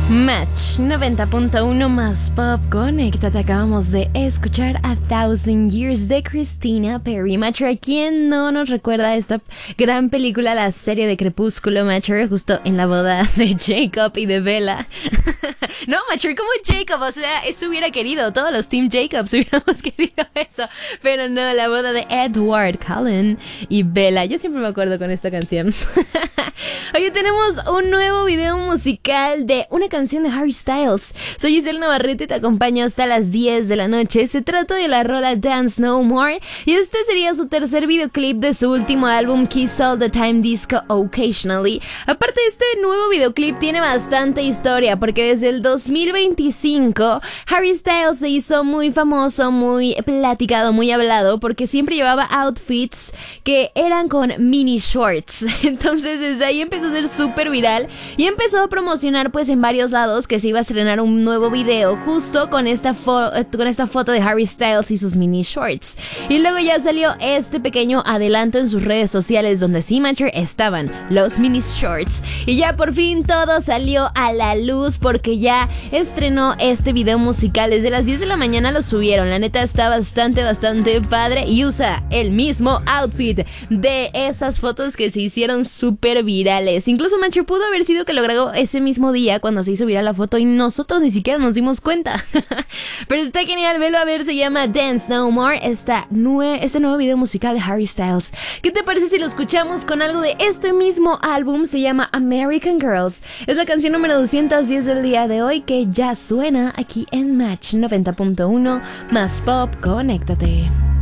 Match 90.1 más pop, conéctate. Acabamos de escuchar A Thousand Years de Christina Perri. Matcher, ¿quién no nos recuerda esta gran película, la serie de Crepúsculo, Matcher? Justo en la boda de Jacob y de Bella. No, Matcher, como Jacob, o sea, eso hubiera querido, todos los Team Jacobs hubiéramos querido eso, pero no, la boda de Edward Cullen y Bella. Yo siempre me acuerdo con esta canción. Oye, tenemos un nuevo video musical de una canción de Harry Styles. Soy Giselle Navarrete y te acompaño hasta las 10 de la noche. Se trata de la rola Dance No More y este sería su tercer videoclip de su último álbum Kiss All the Time Disco Occasionally. Aparte, este nuevo videoclip tiene bastante historia porque desde el 2025 Harry Styles se hizo muy famoso, muy platicado, muy hablado porque siempre llevaba outfits que eran con mini shorts. Entonces desde ahí empezó a ser súper viral y empezó a promocionar pues en varios lados que se iba a estrenar un nuevo video justo con esta foto de Harry Styles y sus mini shorts. Y luego ya salió este pequeño adelanto en sus redes sociales donde sí, Matcher, estaban los mini shorts. Y ya por fin todo salió a la luz porque ya estrenó este video musical. Desde las 10 de la mañana lo subieron. La neta está bastante padre y usa el mismo outfit de esas fotos que se hicieron súper virales. Incluso, Matcher, pudo haber sido que lo grabó ese mismo día cuando se hizo viral la foto y nosotros ni siquiera nos dimos cuenta. Pero está genial, velo a ver, se llama Dance No More, este nuevo video musical de Harry Styles. ¿Qué te parece si lo escuchamos con algo de este mismo álbum? Se llama American Girls. Es la canción número 210 del día de hoy que ya suena aquí en Match 90.1 más pop, conéctate.